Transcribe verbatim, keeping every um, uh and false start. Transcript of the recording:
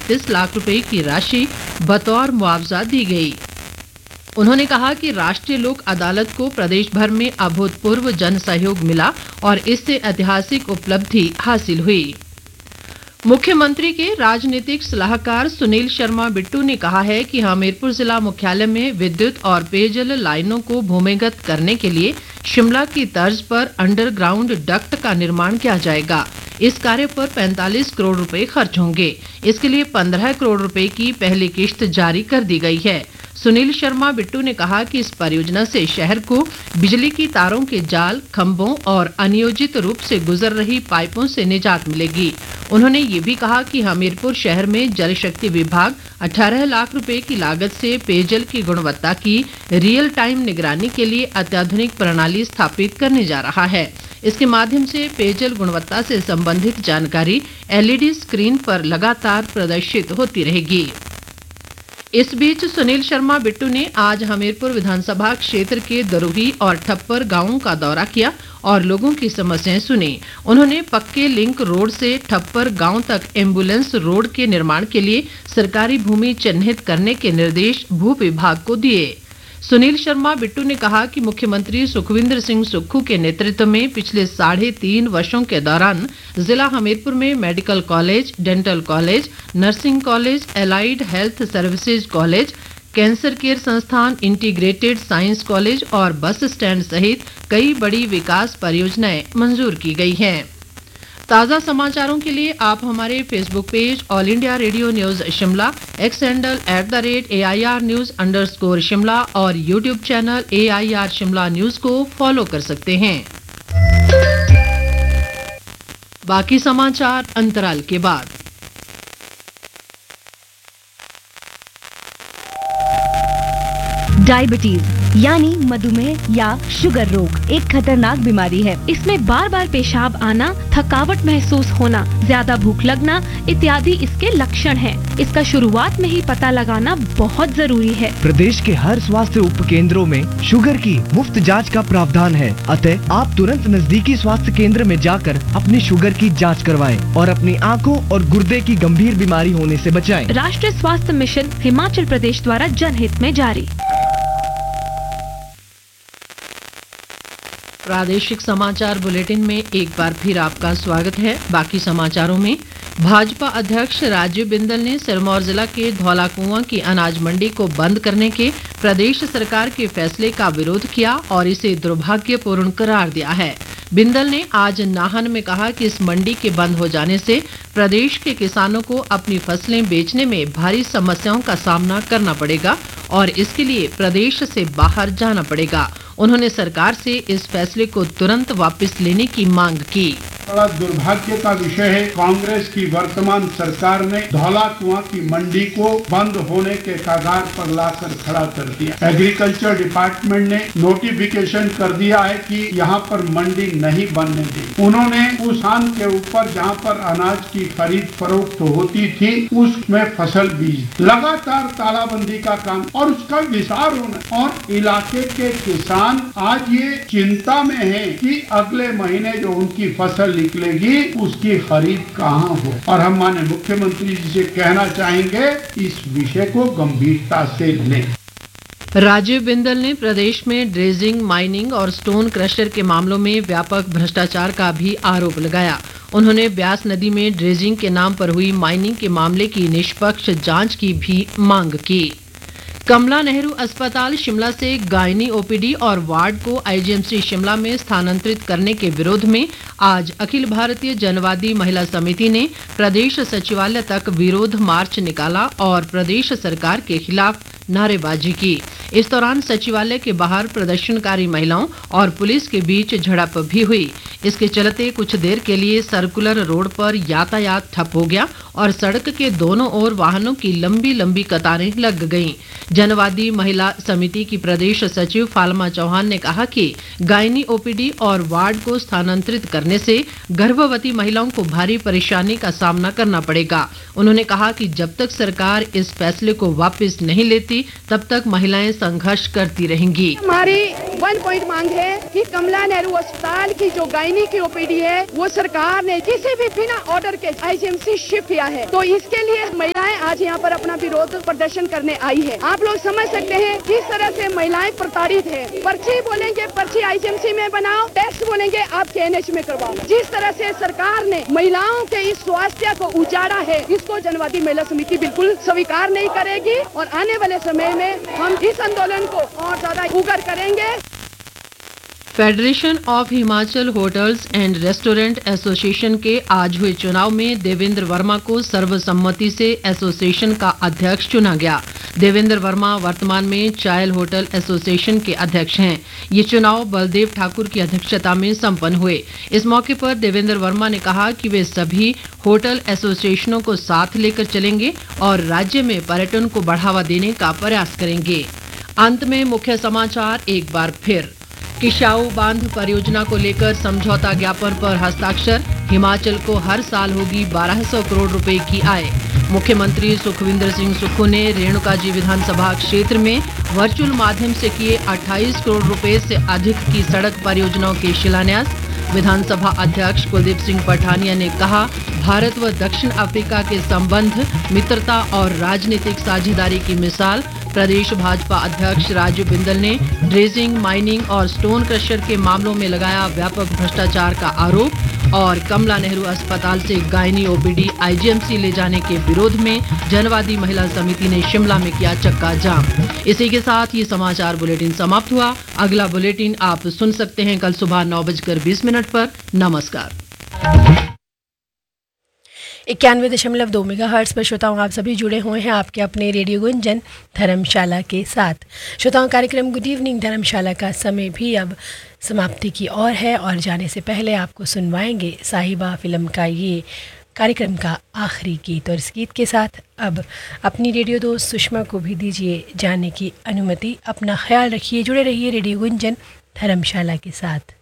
बत्तीस लाख रुपए की राशि बतौर मुआवजा दी गई। उन्होंने कहा कि राष्ट्रीय लोक अदालत को प्रदेश भर में अभूतपूर्व जन सहयोग मिला और इससे ऐतिहासिक उपलब्धि हासिल हुई। मुख्यमंत्री के राजनीतिक सलाहकार सुनील शर्मा बिट्टू ने कहा है कि हमीरपुर जिला मुख्यालय में विद्युत और पेयजल लाइनों को भूमिगत करने के लिए शिमला की तर्ज पर अंडरग्राउंड डक्ट का निर्माण किया जाएगा। इस कार्य पर पैंतालीस करोड़ रुपए खर्च होंगे। इसके लिए पंद्रह करोड़ रुपए की पहली किश्त जारी कर दी गई है। सुनील शर्मा बिट्टू ने कहा कि इस परियोजना से शहर को बिजली की तारों के जाल, खंभों और अनियोजित रूप से गुजर रही पाइपों से निजात मिलेगी। उन्होंने ये भी कहा कि हमीरपुर शहर में जल शक्ति विभाग अठारह लाख रुपए की लागत से पेयजल की गुणवत्ता की रियल टाइम निगरानी के लिए अत्याधुनिक प्रणाली स्थापित करने जा रहा है। इसके माध्यम से पेयजल गुणवत्ता से संबंधित जानकारी एलईडी स्क्रीन पर लगातार प्रदर्शित होती रहेगी। इस बीच सुनील शर्मा बिट्टू ने आज हमीरपुर विधानसभा क्षेत्र के दरुही और ठप्पर गांवों का दौरा किया और लोगों की समस्याएं सुनी। उन्होंने पक्के लिंक रोड से ठप्पर गांव तक एम्बुलेंस रोड के निर्माण के लिए सरकारी भूमि चिन्हित करने के निर्देश भू विभाग को दिए। सुनील शर्मा बिट्टू ने कहा कि मुख्यमंत्री सुखविंदर सिंह सुक्खू के नेतृत्व में पिछले साढ़े तीन वर्षों के दौरान जिला हमीरपुर में medical college, dental college, nursing college, allied health services college, cancer care संस्थान, इंटीग्रेटेड साइंस कॉलेज और बस स्टैंड सहित कई बड़ी विकास परियोजनाएं मंजूर की गई हैं। ताज़ा समाचारों के लिए आप हमारे Facebook page all India radio news Shimla, x handle at the rate A I R news under score Shimla और YouTube channel A I R Shimla news को फॉलो कर सकते हैं। बाकी समाचार अंतराल के बाद। डायबिटीज यानी मधुमेह या शुगर रोग एक खतरनाक बीमारी है। इसमें बार बार पेशाब आना, थकावट महसूस होना, ज्यादा भूख लगना इत्यादि इसके लक्षण हैं। इसका शुरुआत में ही पता लगाना बहुत जरूरी है। प्रदेश के हर स्वास्थ्य उप केंद्रों में शुगर की मुफ्त जांच का प्रावधान है। अतः आप तुरंत नजदीकी स्वास्थ्य केंद्र में जाकर अपनी शुगर की जांच करवाएं और अपनी आँखों और गुर्दे की गंभीर बीमारी होने से बचाएं। राष्ट्रीय स्वास्थ्य मिशन हिमाचल प्रदेश द्वारा जनहित में जारी। प्रादेशिक समाचार बुलेटिन में एक बार फिर आपका स्वागत है। बाकी समाचारों में भाजपा अध्यक्ष राजीव बिंदल ने सिरमौर जिला के धौलाकुआं की अनाज मंडी को बंद करने के प्रदेश सरकार के फैसले का विरोध किया और इसे दुर्भाग्यपूर्ण करार दिया है। बिंदल ने आज नाहन में कहा कि इस मंडी के बंद हो जाने से प्रदेश के किसानों को अपनी फसलें बेचने में भारी समस्याओं का सामना करना पड़ेगा और इसके लिए प्रदेश से बाहर जाना पड़ेगा। उन्होंने सरकार से इस फैसले को तुरंत वापस लेने की मांग की। बड़ा दुर्भाग्य का विषय है, कांग्रेस की वर्तमान सरकार ने धौलाकुआं की मंडी को बंद होने के कगार पर लाकर खड़ा कर दिया। एग्रीकल्चर डिपार्टमेंट ने नोटिफिकेशन कर दिया है कि यहाँ पर मंडी नहीं बनने दी। उन्होंने उस स्थान के ऊपर जहाँ पर अनाज की खरीद फरोख्त होती थी उसमें फसल बीज लगातार तालाबंदी का काम और उसका विस्तार होना और इलाके के किसान आज ये चिंता में है कि अगले महीने जो उनकी फसल निकलेगी उसकी खरीद कहाँ हो। और हम माननीय मुख्यमंत्री जी से कहना चाहेंगे इस विषय को गंभीरता से लें। राजीव बिंदल ने प्रदेश में ड्रेजिंग, माइनिंग और स्टोन क्रशर के मामलों में व्यापक भ्रष्टाचार का भी आरोप लगाया। उन्होंने ब्यास नदी में ड्रेजिंग के नाम पर हुई माइनिंग के मामले की निष्पक्ष जांच की भी मांग की। कमला नेहरू अस्पताल शिमला से गायनी ओपीडी और वार्ड को आईजीएमसी शिमला में स्थानांतरित करने के विरोध में आज अखिल भारतीय जनवादी महिला समिति ने प्रदेश सचिवालय तक विरोध मार्च निकाला और प्रदेश सरकार के खिलाफ नारेबाजी की। इस दौरान सचिवालय के बाहर प्रदर्शनकारी महिलाओं और पुलिस के बीच झड़प भी हुई। इसके चलते कुछ देर के लिए सर्कुलर रोड पर यातायात ठप हो गया और सड़क के दोनों ओर वाहनों की लंबी लंबी कतारें लग गईं। जनवादी महिला समिति की प्रदेश सचिव फालमा चौहान ने कहा कि गायनी ओपीडी और वार्ड को स्थानांतरित करने से गर्भवती महिलाओं को भारी परेशानी का सामना करना पड़ेगा। उन्होंने कहा कि जब तक सरकार इस फैसले को वापस नहीं लेती तब तक महिलाएं संघर्ष करती रहेंगी। हमारी वन पॉइंट मांग है कि कमला नेहरू अस्पताल की जो गायनी की ओपीडी है वो सरकार ने किसी भी बिना ऑर्डर के आईजीएमसी शिफ्ट किया है, तो इसके लिए महिलाएं आज यहाँ पर अपना विरोध प्रदर्शन करने आई है। आप लोग समझ सकते हैं किस तरह से महिलाएं प्रताड़ित है। पर्ची बोलेंगे पर्ची आईसीएमसी में बनाओ, टैक्स बोलेंगे आप केएनएच में करवाओ। जिस तरह से सरकार ने महिलाओं के इस स्वास्थ्य को उजाड़ा है, इसको जनवादी महिला समिति बिल्कुल स्वीकार नहीं करेगी और आने वाले समय में हम इस आंदोलन को और ज्यादा उग्र करेंगे। Federation of Himachal hotels and restaurant association के आज हुए चुनाव में देवेंद्र वर्मा को सर्वसम्मति से एसोसिएशन का अध्यक्ष चुना गया। देवेंद्र वर्मा वर्तमान में चायल होटल एसोसिएशन के अध्यक्ष हैं। ये चुनाव बलदेव ठाकुर की अध्यक्षता में संपन्न हुए। इस मौके पर देवेंद्र वर्मा ने कहा कि वे सभी होटल एसोसिएशनों को साथ लेकर चलेंगे और राज्य में पर्यटन को बढ़ावा देने का प्रयास करेंगे। अंत में मुख्य समाचार एक बार फिर। किशाऊ बांध परियोजना को लेकर समझौता ज्ञापन पर हस्ताक्षर। हिमाचल को हर साल होगी बारह सौ करोड़ रुपए की आय। मुख्यमंत्री सुखविंदर सिंह सुक्खू ने रेणुकाजी विधानसभा क्षेत्र में वर्चुअल माध्यम से किए अट्ठाईस करोड़ रुपए से अधिक की सड़क परियोजनाओं के शिलान्यास। विधानसभा अध्यक्ष कुलदीप सिंह पठानिया ने कहा, भारत व दक्षिण अफ्रीका के संबंध मित्रता और राजनीतिक साझेदारी की मिसाल। प्रदेश भाजपा अध्यक्ष राजू बिंदल ने ड्रेजिंग, माइनिंग और स्टोन क्रशर के मामलों में लगाया व्यापक भ्रष्टाचार का आरोप। और कमला नेहरू अस्पताल से गायनी ओपीडी आईजीएमसी ले जाने के विरोध में जनवादी महिला समिति ने शिमला में किया चक्का जाम। इसी के साथ ये समाचार बुलेटिन समाप्त हुआ। अगला बुलेटिन आप सुन सकते हैं कल सुबह नौ बजकर बीस मिनट पर। नमस्कार। इक्यानवे दशमलव दो मेगा हर्ट्स पर श्रोताओं आप सभी जुड़े हुए हैं आपके अपने रेडियो गुंजन धर्मशाला के साथ। श्रोताओं, कार्यक्रम गुड इवनिंग धर्मशाला का समय भी अब समाप्ति की ओर है और जाने से पहले आपको सुनवाएंगे साहिबा फिल्म का ये कार्यक्रम का आखिरी गीत। और इस गीत के साथ अब अपनी रेडियो दोस्त सुषमा को भी दीजिए जाने की अनुमति। अपना ख्याल रखिए, जुड़े रहिए रेडियो गुंजन धर्मशाला के साथ।